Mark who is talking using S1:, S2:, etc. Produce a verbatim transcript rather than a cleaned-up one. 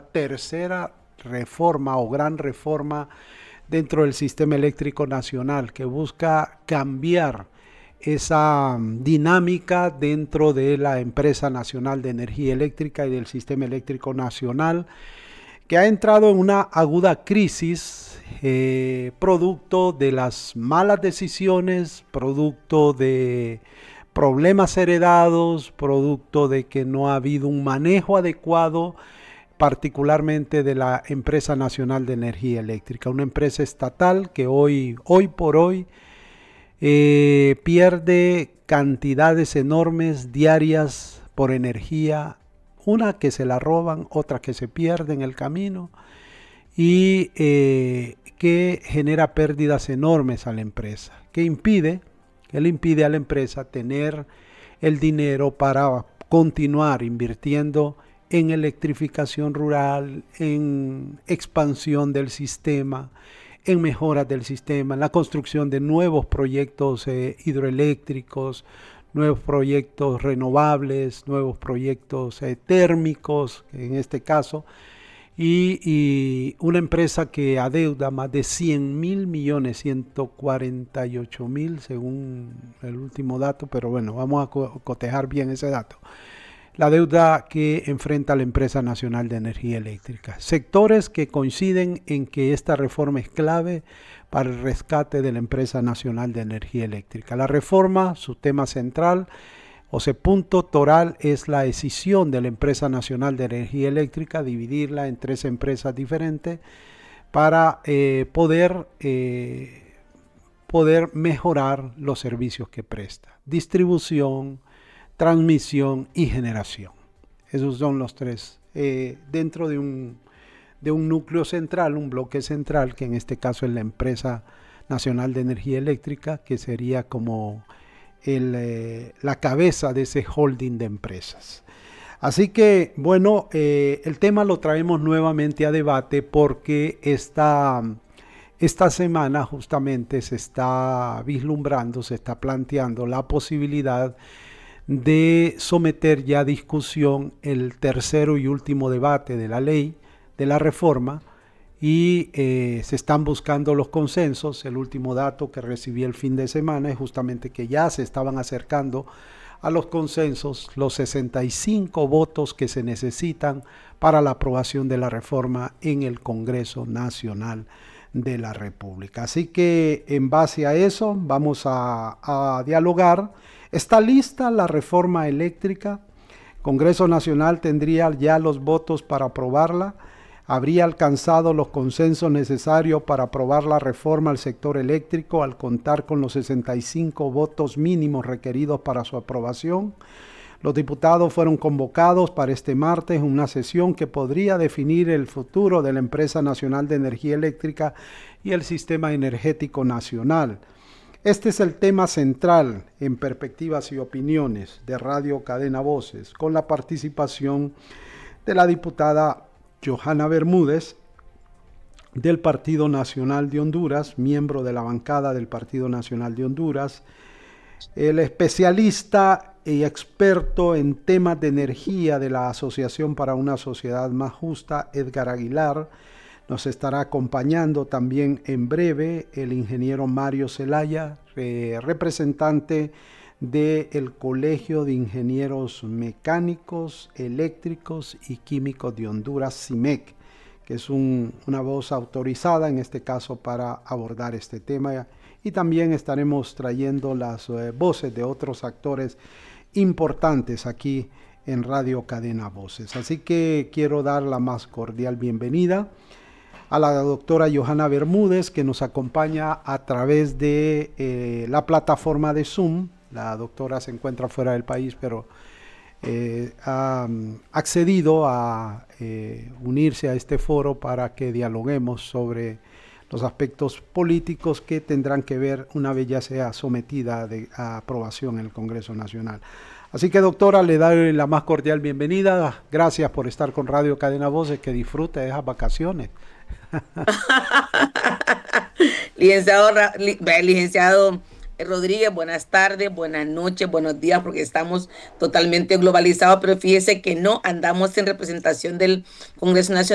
S1: tercera reforma o gran reforma dentro del sistema eléctrico nacional que busca cambiar esa dinámica dentro de la empresa nacional de energía eléctrica y del sistema eléctrico nacional, que ha entrado en una aguda crisis eh, producto de las malas decisiones, producto de problemas heredados, producto de que no ha habido un manejo adecuado, particularmente de la empresa nacional de energía eléctrica, una empresa estatal que hoy, hoy por hoy eh, pierde cantidades enormes diarias por energía, una que se la roban, otra que se pierde en el camino y eh, que genera pérdidas enormes a la empresa, que impide, que le impide a la empresa tener el dinero para continuar invirtiendo en electrificación rural, en expansión del sistema, en mejoras del sistema, en la construcción de nuevos proyectos eh, hidroeléctricos, nuevos proyectos renovables, nuevos proyectos eh, térmicos, en este caso, y, y una empresa que adeuda más de cien mil millones, ciento cuarenta y ocho mil según el último dato, pero bueno, vamos a co cotejar bien ese dato. La deuda que enfrenta la empresa nacional de energía eléctrica. Sectores que coinciden en que esta reforma es clave para el rescate de la empresa nacional de energía eléctrica. La reforma, su tema central, o sea, punto toral, es la escisión de la empresa nacional de energía eléctrica, dividirla en tres empresas diferentes para eh, poder, eh, poder mejorar los servicios que presta. Distribución, transmisión y generación. Esos son los tres. Eh, dentro de un, de un núcleo central, un bloque central, que en este caso es la empresa nacional de energía eléctrica, que sería como el, eh, la cabeza de ese holding de empresas. Así que, bueno, eh, el tema lo traemos nuevamente a debate porque esta, esta semana justamente se está vislumbrando, se está planteando la posibilidad de someter ya a discusión el tercero y último debate de la ley, de la reforma, y eh, se están buscando los consensos. El último dato que recibí el fin de semana es justamente que ya se estaban acercando a los consensos los sesenta y cinco votos que se necesitan para la aprobación de la reforma en el Congreso Nacional de la República. Así que en base a eso vamos a, a dialogar. ¿Está lista la reforma eléctrica? Congreso Nacional tendría ya los votos para aprobarla. ¿Habría alcanzado los consensos necesarios para aprobar la reforma al sector eléctrico al contar con los sesenta y cinco votos mínimos requeridos para su aprobación? Los diputados fueron convocados para este martes en una sesión que podría definir el futuro de la empresa nacional de energía eléctrica y el sistema energético nacional. Este es el tema central en Perspectivas y Opiniones de Radio Cadena Voces, con la participación de la diputada Johanna Bermúdez del Partido Nacional de Honduras, miembro de la bancada del Partido Nacional de Honduras, el especialista y experto en temas de energía de la Asociación para una Sociedad Más Justa, Edgar Aguilar. Nos estará acompañando también en breve el ingeniero Mario Zelaya, eh, representante del Colegio de Ingenieros Mecánicos, Eléctricos y Químicos de Honduras, CIMEC, que es un, una voz autorizada en este caso para abordar este tema. Y también estaremos trayendo las eh, voces de otros actores importantes aquí en Radio Cadena Voces. Así que quiero dar la más cordial bienvenida a la doctora Johanna Bermúdez, que nos acompaña a través de eh, la plataforma de Zoom. La doctora se encuentra fuera del país, pero eh, ha um, accedido a eh, unirse a este foro para que dialoguemos sobre los aspectos políticos que tendrán que ver una vez ya sea sometida de, a aprobación en el Congreso Nacional. Así que, doctora, le doy la más cordial bienvenida. Gracias por estar con Radio Cadena Voces. Que disfrute de esas vacaciones.
S2: licenciado, li, licenciado Rodríguez, buenas tardes, buenas noches, buenos días, porque estamos totalmente globalizados, pero fíjese que no andamos en representación del Congreso Nacional